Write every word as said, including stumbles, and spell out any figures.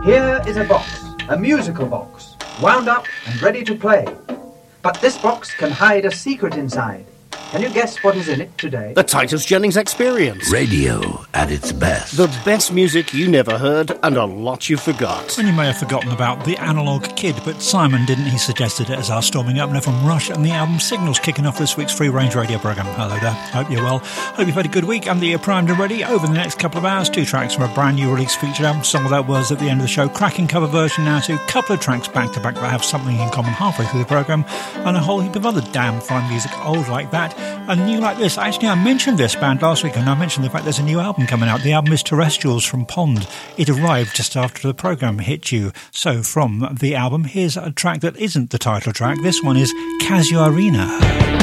Here is a box, a musical box, wound up and ready to play. But this box can hide a secret inside. Can you guess what is in it today? The Titus Jennings Experience. Radio at its best. The best music you never heard and a lot you forgot. And you may have forgotten about The Analog Kid, but Simon didn't. He suggested it as our Storming Up now from Rush and the album Signals, kicking off this week's free range radio programme. Hello there. Hope you're well. Hope you've had a good week and that you're primed and ready. Over the next couple of hours, two tracks from a brand new release featured album. Song Without Words at the end of the show. Cracking cover version now too. Couple of tracks back to back that have something in common halfway through the programme. And a whole heap of other damn fine music, old like that and new like this. Actually, I mentioned this band last week, and I mentioned the fact there's a new album coming out. The album is Terrestrials from Pond. It arrived just after the programme hit you. So from the album, here's a track that isn't the title track. This one is Casuarina.